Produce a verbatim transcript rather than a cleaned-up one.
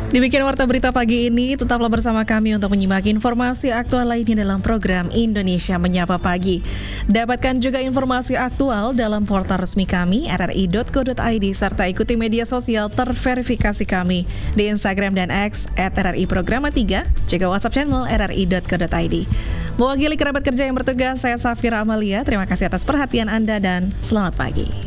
Demikian Warta Berita pagi ini, tetaplah bersama kami untuk menyimak informasi aktual lainnya dalam program Indonesia Menyapa Pagi. Dapatkan juga informasi aktual dalam portal resmi kami r r i dot co dot i d serta ikuti media sosial terverifikasi kami di Instagram dan X at r r i programa tiga, juga WhatsApp channel r r i dot co dot i d. Mewakili kerabat kerja yang bertugas, saya Safira Amalia. Terima kasih atas perhatian Anda dan selamat pagi.